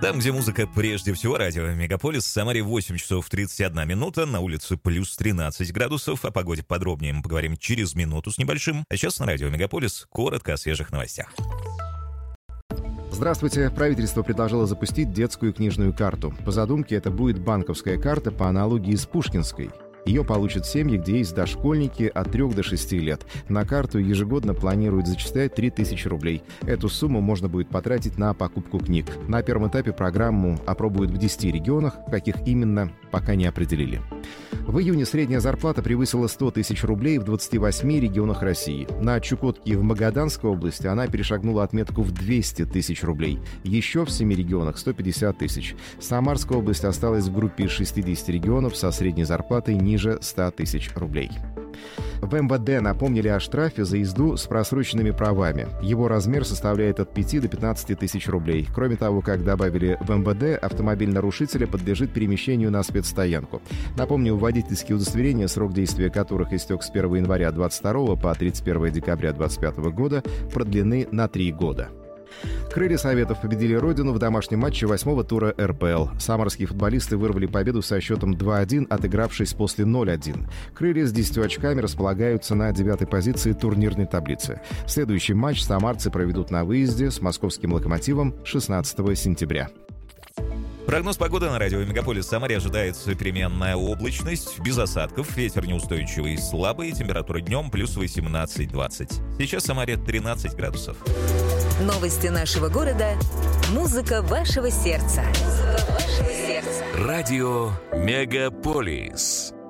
Там, где музыка прежде всего, радио Мегаполис. В Самаре 8 часов 31 минута, на улице плюс 13 градусов. О погоде подробнее мы поговорим через минуту с небольшим. А сейчас на радио Мегаполис коротко о свежих новостях. Здравствуйте. Правительство предложило запустить детскую книжную карту. По задумке, это будет банковская карта по аналогии с пушкинской. Ее получат семьи, где есть дошкольники от 3 до 6 лет. На карту ежегодно планируют зачислять 3000 рублей. Эту сумму можно будет потратить на покупку книг. На первом этапе программу опробуют в 10 регионах, в каких именно, пока не определили. В июне средняя зарплата превысила 100 тысяч рублей в 28 регионах России. На Чукотке и в Магаданской области она перешагнула отметку в 200 тысяч рублей. Еще в 7 регионах 150 тысяч. Самарская область осталась в группе 60 регионов со средней зарплатой ниже 100 тысяч рублей. В МВД напомнили о штрафе за езду с просроченными правами. Его размер составляет от 5 до 15 тысяч рублей. Кроме того, как добавили в МВД, автомобиль нарушителя подлежит перемещению на спецстоянку. Напомню, водительские удостоверения, срок действия которых истек с 1 января 2022 по 31 декабря 2025 года, продлены на 3 года. Крылья Советов победили Родину в домашнем матче 8-го тура РПЛ. Самарские футболисты вырвали победу со счетом 2-1, отыгравшись после 0-1. Крылья с 10 очками располагаются на 9-й позиции турнирной таблицы. Следующий матч самарцы проведут на выезде с московским «Локомотивом» 16 сентября. Прогноз погоды на радио Мегаполис. В Самаре ожидается переменная облачность, без осадков, ветер неустойчивый, слабый, температура днем плюс 18-20. Сейчас в Самаре 13 градусов. Новости нашего города. Музыка вашего сердца. Радио Мегаполис.